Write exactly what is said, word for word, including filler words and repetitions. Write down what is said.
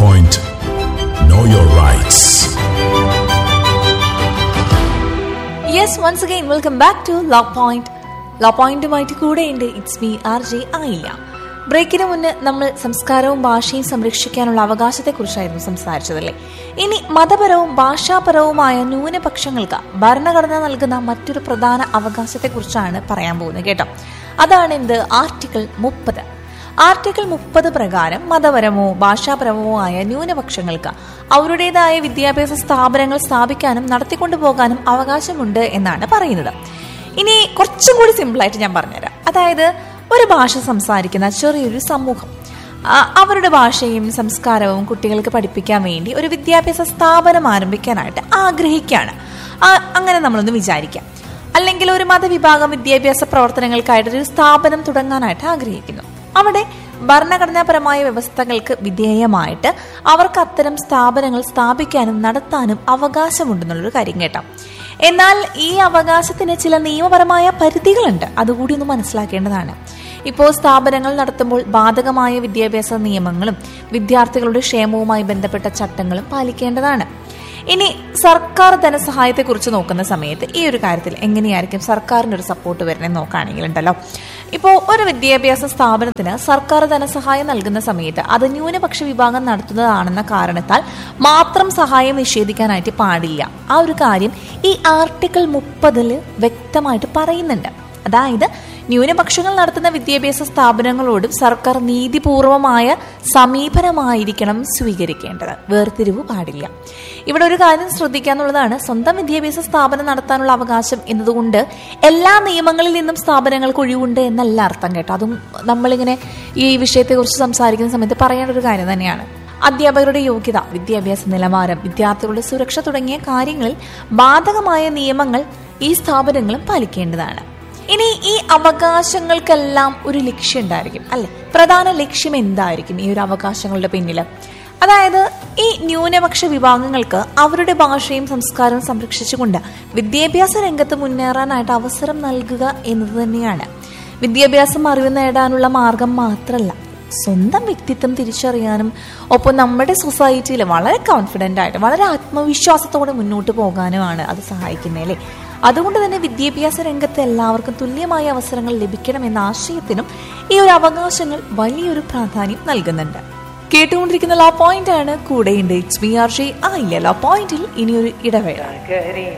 Point. Know your rights. Yes, once again, welcome back to Law Point. Law Point-ഉമായിട്ട് കൂടെയുണ്ട് it's me R J ആയില്ല. ബ്രേക്കിന് മുന്നേ നമ്മൾ സംസ്കാരവും ഭാഷയും സംരക്ഷിക്കാനുള്ള അവകാശത്തെക്കുറിച്ചായിരുന്നു സംസാരിച്ചതല്ലേ. ഇനി മതപരവും ഭാഷാപരവുമായ ന്യൂനപക്ഷങ്ങൾക്ക് ഭരണഘടന നൽകുന്ന മറ്റൊരു പ്രധാന അവകാശത്തെക്കുറിച്ചാണ് പറയാൻ പോകുന്നത് കേട്ടോ. അതാണ് എന്ത് ആർട്ടിക്കിൾ മുപ്പത്. ആർട്ടിക്കിൾ മുപ്പത് പ്രകാരം മതപരമോ ഭാഷാപരമോ ആയ ന്യൂനപക്ഷങ്ങൾക്ക് അവരുടേതായ വിദ്യാഭ്യാസ സ്ഥാപനങ്ങൾ സ്ഥാപിക്കാനും നടത്തിക്കൊണ്ടു പോകാനും അവകാശമുണ്ട് എന്നാണ് പറയുന്നത്. ഇനി കുറച്ചും കൂടി സിമ്പിളായിട്ട് ഞാൻ പറഞ്ഞുതരാം. അതായത് ഒരു ഭാഷ സംസാരിക്കുന്ന ചെറിയൊരു സമൂഹം അവരുടെ ഭാഷയും സംസ്കാരവും കുട്ടികൾക്ക് പഠിപ്പിക്കാൻ വേണ്ടി ഒരു വിദ്യാഭ്യാസ സ്ഥാപനം ആരംഭിക്കാനായിട്ട് ആഗ്രഹിക്കുകയാണ്. അങ്ങനെ നമ്മളൊന്ന് വിചാരിക്കാം. അല്ലെങ്കിൽ ഒരു മതവിഭാഗം വിദ്യാഭ്യാസ പ്രവർത്തനങ്ങൾക്കായിട്ടൊരു സ്ഥാപനം തുടങ്ങാനായിട്ട് ആഗ്രഹിക്കുന്നു. അവിടെ ഭരണഘടനാപരമായ വ്യവസ്ഥകൾക്ക് വിധേയമായിട്ട് അവർക്ക് അത്തരം സ്ഥാപനങ്ങൾ സ്ഥാപിക്കാനും നടത്താനും അവകാശമുണ്ടെന്നുള്ളൊരു കാര്യം കേട്ടോ. എന്നാൽ ഈ അവകാശത്തിന് ചില നിയമപരമായ പരിധികളുണ്ട്, അതുകൂടി ഒന്ന് മനസ്സിലാക്കേണ്ടതാണ്. ഇപ്പോൾ സ്ഥാപനങ്ങൾ നടത്തുമ്പോൾ ബാധകമായ വിദ്യാഭ്യാസ നിയമങ്ങളും വിദ്യാർത്ഥികളുടെ ക്ഷേമവുമായി ബന്ധപ്പെട്ട ചട്ടങ്ങളും പാലിക്കേണ്ടതാണ്. ഇനി സർക്കാർ ധനസഹായത്തെക്കുറിച്ച് നോക്കുന്ന സമയത്ത് ഈ ഒരു കാര്യത്തിൽ എങ്ങനെയായിരിക്കും സർക്കാരിൻ്റെ ഒരു സപ്പോർട്ട് വരുന്നത് നോക്കുകയാണെങ്കിൽ ഉണ്ടല്ലോ. ഇപ്പോൾ ഒരു വിദ്യാഭ്യാസ സ്ഥാപനത്തിന് സർക്കാർ ധനസഹായം നൽകുന്ന സമയത്ത് അത് ന്യൂനപക്ഷ വിഭാഗം നടത്തുന്നതാണെന്ന കാരണത്താൽ മാത്രം സഹായം നിഷേധിക്കാനായിട്ട് പാടില്ല. ആ ഒരു കാര്യം ഈ ആർട്ടിക്കിൾ മുപ്പതിൽ വ്യക്തമായിട്ട് പറയുന്നുണ്ട്. അതായത് ന്യൂനപക്ഷങ്ങൾ നടത്തുന്ന വിദ്യാഭ്യാസ സ്ഥാപനങ്ങളോടും സർക്കാർ നീതിപൂർവമായ സമീപനമായിരിക്കണം സ്വീകരിക്കേണ്ടത്. വേർതിരിവ് പാടില്ല. ഇവിടെ ഒരു കാര്യം ശ്രദ്ധിക്കാന്നുള്ളതാണ്, സ്വന്തം വിദ്യാഭ്യാസ സ്ഥാപനം നടത്താനുള്ള അവകാശം എന്നതുകൊണ്ട് എല്ലാ നിയമങ്ങളിൽ നിന്നും സ്ഥാപനങ്ങൾക്ക് ഒഴിവുണ്ട് എന്നല്ല അർത്ഥം കേട്ടോ. അതും നമ്മളിങ്ങനെ ഈ വിഷയത്തെക്കുറിച്ച് സംസാരിക്കുന്ന സമയത്ത് പറയേണ്ട ഒരു കാര്യം തന്നെയാണ്. അധ്യാപകരുടെ യോഗ്യത, വിദ്യാഭ്യാസ നിലവാരം, വിദ്യാർത്ഥികളുടെ സുരക്ഷ തുടങ്ങിയ കാര്യങ്ങളിൽ ബാധകമായ നിയമങ്ങൾ ഈ സ്ഥാപനങ്ങളും പാലിക്കേണ്ടതാണ്. ഇനി ഈ അവകാശങ്ങൾക്കെല്ലാം ഒരു ലക്ഷ്യം ഉണ്ടായിരിക്കും അല്ലെ. പ്രധാന ലക്ഷ്യം എന്തായിരിക്കും ഈ ഒരു അവകാശങ്ങളുടെ പിന്നിൽ? അതായത് ഈ ന്യൂനപക്ഷ വിഭാഗങ്ങൾക്ക് അവരുടെ ഭാഷയും സംസ്കാരവും സംരക്ഷിച്ചുകൊണ്ട് വിദ്യാഭ്യാസ രംഗത്ത് മുന്നേറാനായിട്ട് അവസരം നൽകുക എന്നത് തന്നെയാണ്. വിദ്യാഭ്യാസം അറിവ് നേടാനുള്ള മാർഗം മാത്രമല്ല, സ്വന്തം വ്യക്തിത്വം തിരിച്ചറിയാനും ഒപ്പം നമ്മുടെ സൊസൈറ്റിയിൽ വളരെ കോൺഫിഡൻ്റ് ആയിട്ട് വളരെ ആത്മവിശ്വാസത്തോടെ മുന്നോട്ട് പോകാനുമാണ് അത് സഹായിക്കുന്നത് അല്ലേ. അതുകൊണ്ട് തന്നെ വിദ്യാഭ്യാസ രംഗത്ത് എല്ലാവർക്കും തുല്യമായ അവസരങ്ങൾ ലഭിക്കണം എന്ന ആശയത്തിനും ഈ ഒരു അവകാശങ്ങൾ വലിയൊരു പ്രാധാന്യം നൽകുന്നുണ്ട്. കേട്ടുകൊണ്ടിരിക്കുന്ന ലോ പോയിന്റ് ആണ്. കൂടെയുണ്ട് ഇറ്റ്സ് മീ ആർ ജെ ആയില്ല. ലോ പോയിന്റിൽ ഇനിയൊരു ഇടവേള.